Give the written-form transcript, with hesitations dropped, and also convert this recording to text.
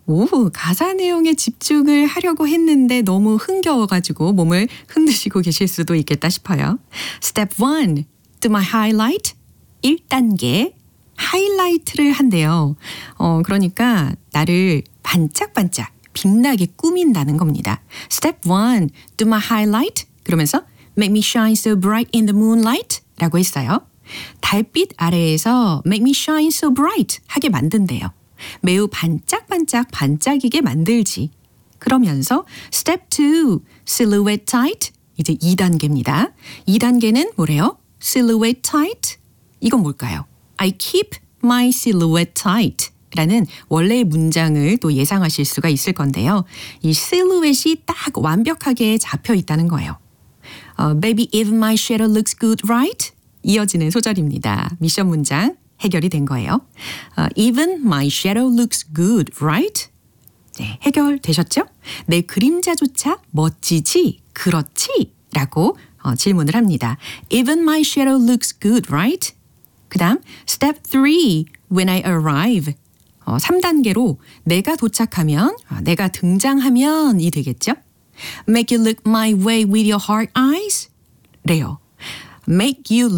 오, 가사 내용에 집중을 하려고 했는데 너무 흥겨워가지고 몸을 흔드시고 계실 수도 있겠다 싶어요. Step 1. Do my highlight. 1단계. 하이라이트를 한대요. 그러니까 나를 반짝반짝 빛나게 꾸민다는 겁니다. Step 1. Do my highlight. 그러면서 Make me shine so bright in the moonlight. 라고 했어요. 달빛 아래에서 Make me shine so bright 하게 만든대요. 매우 반짝이게 만들지. 그러면서 Step 2, Silhouette tight. 이제 2단계입니다. 2단계는 뭐래요? Silhouette tight. 이건 뭘까요? I keep my silhouette tight. 라는 원래의 문장을 또 예상하실 수가 있을 건데요. 이 실루엣이 딱 완벽하게 잡혀 있다는 거예요. Baby, if my shadow looks good, right? 이어지는 소절입니다. 미션 문장 해결이 된 거예요. Even my shadow looks good, right? 네, 해결되셨죠? 내 그림자조차 멋지지? 그렇지? 라고 질문을 합니다. Even my shadow looks good, right? 그 다음 Step 3, when I arrive. 3단계로 내가 도착하면, 내가 등장하면이 되겠죠? Make you look my way with your hard eyes? 래요. Make you